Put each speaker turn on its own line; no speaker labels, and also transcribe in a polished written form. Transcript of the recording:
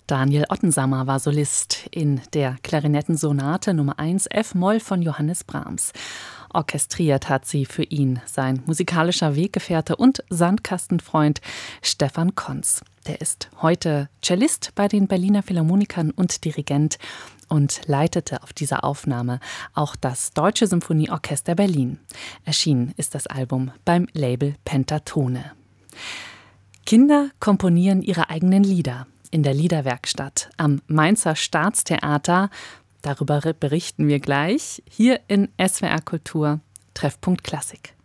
Daniel Ottensammer war Solist in der Klarinettensonate Nummer 1 F-Moll von Johannes Brahms. Orchestriert hat sie für ihn sein musikalischer Weggefährte und Sandkastenfreund Stefan Konz. Der ist heute Cellist bei den Berliner Philharmonikern und Dirigent und leitete auf dieser Aufnahme auch das Deutsche Symphonieorchester Berlin. Erschienen ist das Album beim Label Pentatone. Kinder komponieren ihre eigenen Lieder in der Liederwerkstatt am Mainzer Staatstheater. Darüber berichten wir gleich hier in SWR Kultur Treffpunkt Klassik.